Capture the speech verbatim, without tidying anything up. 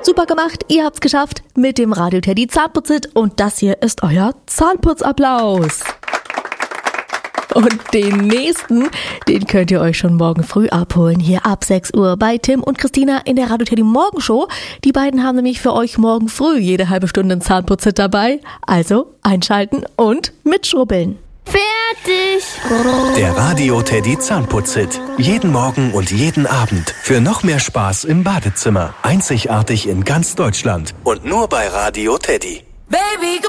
Super gemacht, ihr habt's geschafft mit dem Radio Teddy Zahnputzit und das hier ist euer Zahnputzapplaus. Und den nächsten, den könnt ihr euch schon morgen früh abholen, hier ab sechs Uhr bei Tim und Christina in der Radio Teddy Morgenshow. Die beiden haben nämlich für euch morgen früh jede halbe Stunde einen Zahnputzit dabei. Also einschalten und mitschrubbeln. Fertig! Der Radio Teddy Zahnputzit. Jeden Morgen und jeden Abend. Für noch mehr Spaß im Badezimmer. Einzigartig in ganz Deutschland. Und nur bei Radio Teddy. Baby,